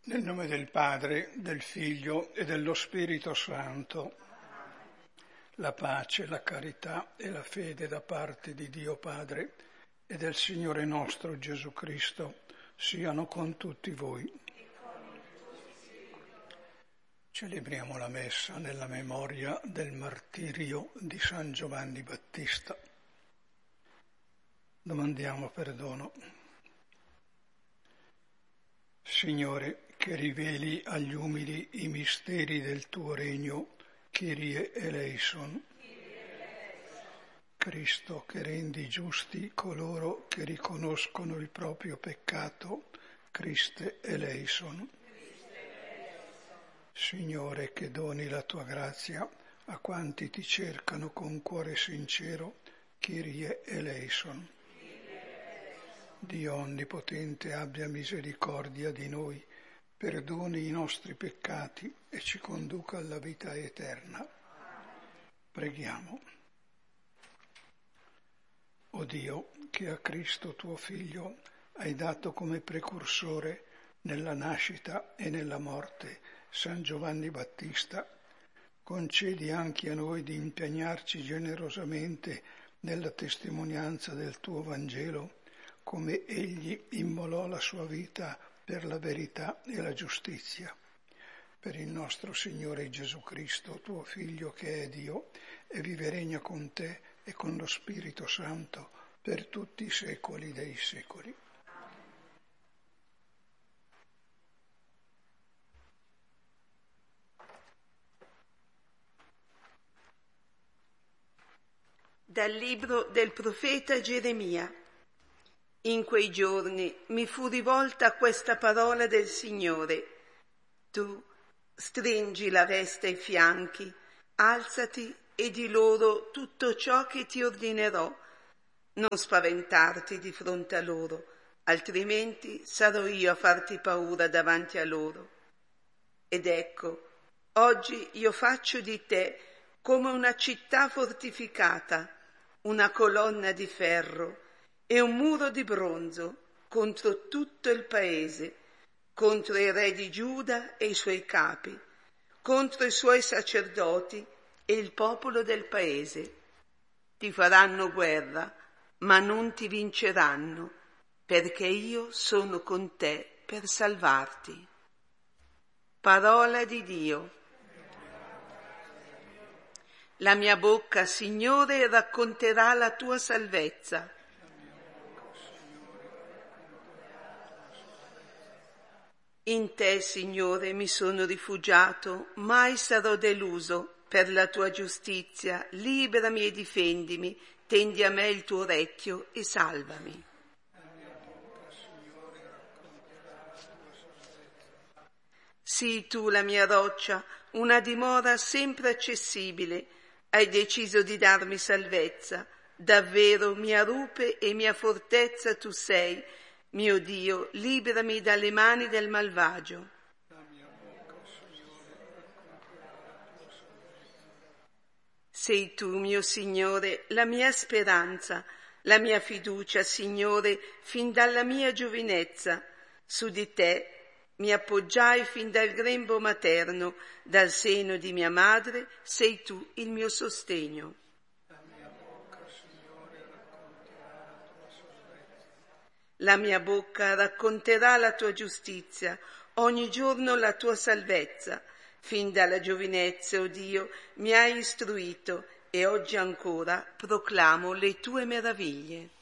Nel nome del Padre, del Figlio e dello Spirito Santo, la pace, la carità e la fede da parte di Dio Padre e del Signore nostro Gesù Cristo siano con tutti voi. Celebriamo la Messa nella memoria del martirio di San Giovanni Battista. Domandiamo perdono. Signore, che riveli agli umili i misteri del tuo regno, Kyrie eleison. Cristo, che rendi giusti coloro che riconoscono il proprio peccato, Christe eleison. Signore, che doni la tua grazia a quanti ti cercano con cuore sincero, Kyrie eleison. Dio Onnipotente abbia misericordia di noi, perdoni i nostri peccati e ci conduca alla vita eterna. Preghiamo. O Dio, che a Cristo tuo Figlio hai dato come precursore nella nascita e nella morte San Giovanni Battista, concedi anche a noi di impegnarci generosamente nella testimonianza del tuo Vangelo, come egli immolò la sua vita per la verità e la giustizia. Per il nostro Signore Gesù Cristo, tuo Figlio, che è Dio, e vive e regna con te e con lo Spirito Santo per tutti i secoli dei secoli. Dal libro del profeta Geremia. In quei giorni mi fu rivolta questa parola del Signore. Tu stringi la veste ai fianchi, alzati e di loro tutto ciò che ti ordinerò. Non spaventarti di fronte a loro, altrimenti sarò io a farti paura davanti a loro. Ed ecco, oggi io faccio di te come una città fortificata, una colonna di ferro e un muro di bronzo contro tutto il paese, contro il re di Giuda e i suoi capi, contro i suoi sacerdoti e il popolo del paese. Ti faranno guerra, ma non ti vinceranno, perché io sono con te per salvarti. Parola di Dio. La mia bocca, Signore, racconterà la tua salvezza. In te, Signore, mi sono rifugiato, mai sarò deluso. Per la tua giustizia, liberami e difendimi, tendi a me il tuo orecchio e salvami. Sii tu la mia roccia, una dimora sempre accessibile. Hai deciso di darmi salvezza. Davvero mia rupe e mia fortezza tu sei. Mio Dio, liberami dalle mani del malvagio. Sei tu, mio Signore, la mia speranza, la mia fiducia, Signore, fin dalla mia giovinezza. Su di te mi appoggiai fin dal grembo materno, dal seno di mia madre sei tu il mio sostegno. La mia bocca racconterà la tua giustizia, ogni giorno la tua salvezza. Fin dalla giovinezza, o Dio, mi hai istruito e oggi ancora proclamo le tue meraviglie.